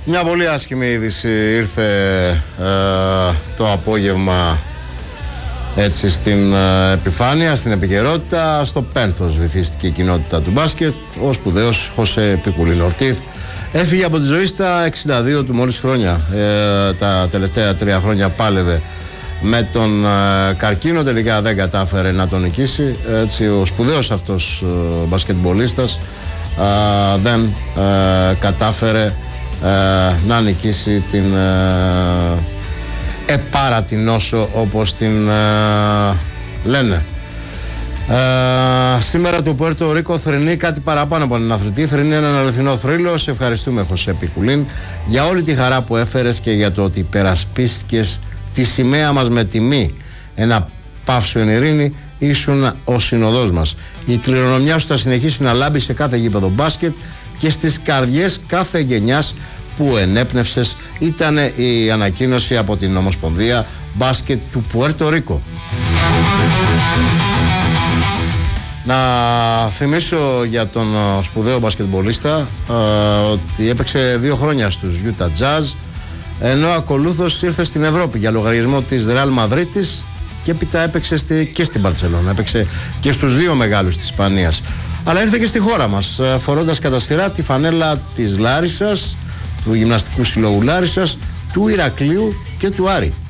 Μια πολύ άσχημη είδηση ήρθε το απόγευμα έτσι στην επιφάνεια, στην επικαιρότητα. Στο πένθος βυθίστηκε η κοινότητα του μπάσκετ. Ο σπουδαίος Χωσέ Πικουλίν Ορτίθ έφυγε από τη ζωή στα 62 του μόλις χρόνια. Τα τελευταία 3 χρόνια πάλευε με τον καρκίνο, τελικά δεν κατάφερε να τον νικήσει. Έτσι, ο σπουδαίος αυτός μπασκετμπολίστας δεν κατάφερε να νικήσει την επάρατη νόσο, όπως την λένε. Σήμερα το Πουέρτο Ρίκο θρηνεί κάτι παραπάνω από έναν αθλητή. Θρηνεί έναν αληθινό θρύλο. Σε ευχαριστούμε, Χωσέ Πικουλίν, για όλη τη χαρά που έφερες και για το ότι περασπίστηκες τη σημαία μας με τιμή. Ένα παύσο εν ειρήνη, ήσουν ο συνοδός μας. Η κληρονομιά σου θα συνεχίσει να λάμπει σε κάθε γήπεδο μπάσκετ και στις καρδιές κάθε γενιάς που ενέπνευσες. Ήταν η ανακοίνωση από την Ομοσπονδία Μπάσκετ του Πουέρτο Ρίκο. Να θυμίσω για τον σπουδαίο μπασκετμπολίστα ότι έπαιξε 2 χρόνια στους Utah Jazz, ενώ ακολούθως ήρθε στην Ευρώπη για λογαριασμό της Real Μαδρίτης και έπειτα έπαιξε και στην Μπαρτσελόνα. Έπαιξε και στους 2 μεγάλους της Ισπανίας. Αλλά ήρθε και στη χώρα μας, φορώντας κατά σειρά τη φανέλα της Λάρισσας, του Γυμναστικού Συλλόγου Λάρισσας, του Ηρακλείου και του Άρη.